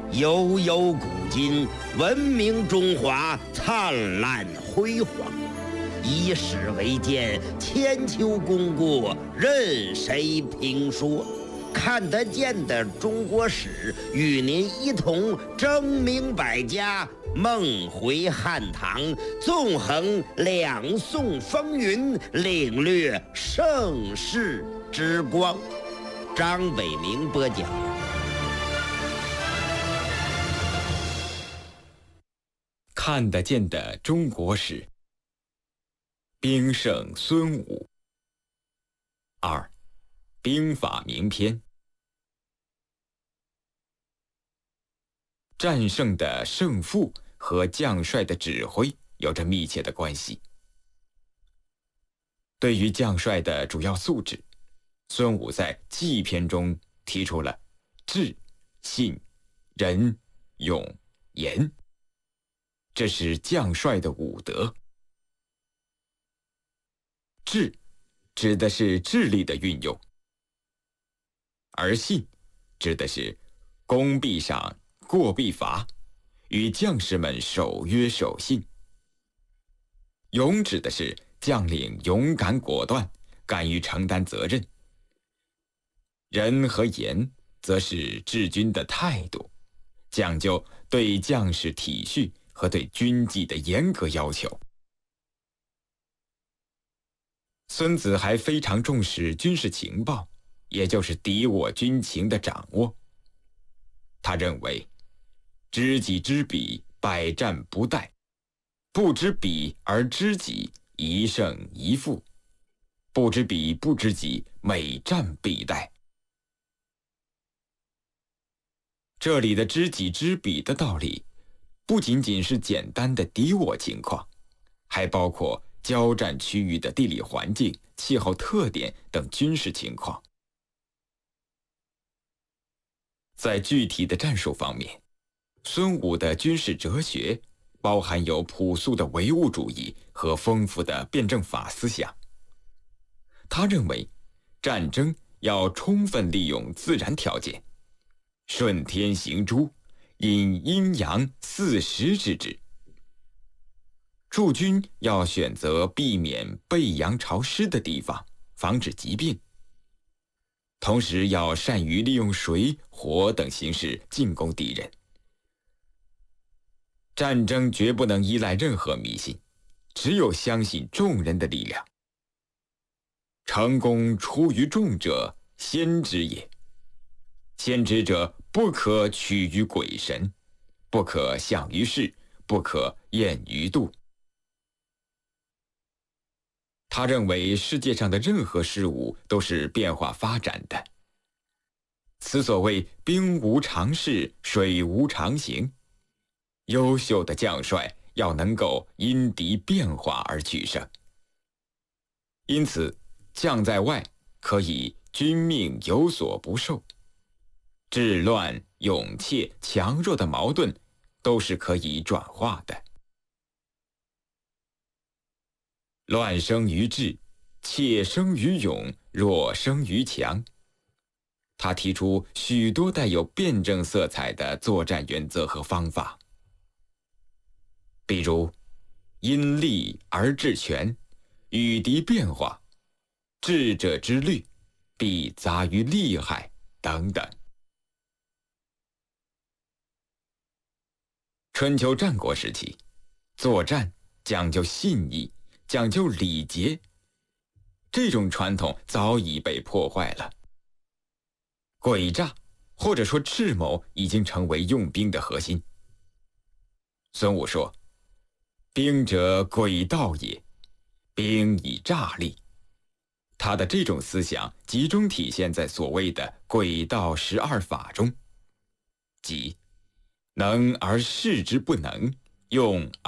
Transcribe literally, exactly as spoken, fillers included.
悠悠古今，文明中华灿烂辉煌。以史为鉴，千秋功过任谁评说？看得见的中国史，与您一同争明百家，梦回汉唐，纵横两宋风云，领略盛世之光。张伟明播讲。 看得见的中国史，兵圣孙武。二，兵法名篇。战胜的胜负和将帅的指挥有着密切的关系。对于将帅的主要素质，孙武在计篇中提出了智、信、仁、勇、严，这是将帅的五德。智指的是智力的运用，而信指的是攻必赏，过必罚，与将士们守约守信。勇指的是将领勇敢果断，敢于承担责任。仁和严则是治军的态度，讲究对将士体恤和对军纪的严格要求。孙子还非常重视军事情报，也就是敌我军情的掌握。他认为知己知彼，百战不殆；不知彼而知己，一胜一负；不知彼不知己，每战必殆。这里的知己知彼的道理，不仅仅是简单的敌我情况，还包括交战区域的地理环境、气候特点等军事情况。在具体的战术方面，孙武的军事哲学包含有朴素的唯物主义和丰富的辩证法思想。他认为，战争要充分利用自然条件，顺天行诸，引阴阳四时之志。驻军要选择避免背阳潮湿的地方，防止疾病。同时要善于利用水、火等形式进攻敌人。战争绝不能依赖任何迷信，只有相信众人的力量。成功出于众者，先知也。先知者不可取于鬼神，不可象于世，不可验于度。他认为世界上的任何事物都是变化发展的，此所谓兵无常势，水无常形。优秀的将帅要能够因敌变化而取胜。因此，将在外可以君命有所不受，治乱、勇怯、强弱的矛盾都是可以转化的。乱生于智，怯生于勇，弱生于强。他提出许多带有辩证色彩的作战原则和方法，比如因利而制权，与敌变化，智者之虑，必杂于利害等等。春秋战国时期，作战讲究信义，讲究礼节，这种传统早已被破坏了。诡诈或者说智谋已经成为用兵的核心。孙武说，兵者诡道也，兵以诈立。他的这种思想集中体现在所谓的诡道十二法中，即能而示之不能，用